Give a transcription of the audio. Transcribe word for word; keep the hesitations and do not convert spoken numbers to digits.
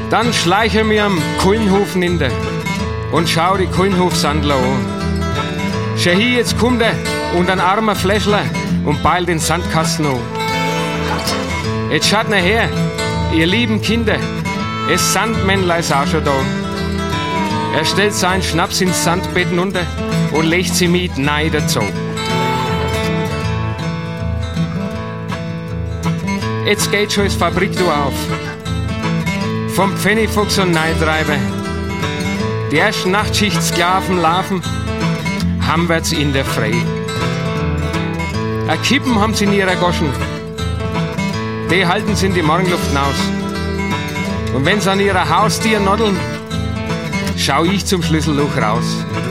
Dann schleiche mir am Kullenhof ninder und schau die Kullenhofsandler an. Schau hier, jetzt kommt er und ein armer Fläschler und beilt den Sandkasten an. Jetzt schaut nur her, ihr lieben Kinder, es Sandmännlein ist auch schon da. Er stellt seinen Schnaps ins Sandbetten unter und legt sie mit nein dazu. Jetzt geht schon das Fabriktor auf. Vom Pfennigfuchs und Neidreiber. Die ersten Nachtschicht-Sklaven laufen heimwärts in der Frei. Ein Kippen haben sie in ihrer Goschen. Die halten sie in die Morgenluft hinaus. Und wenn sie an ihrer Haustier noddeln, schau ich zum Schlüsselloch raus.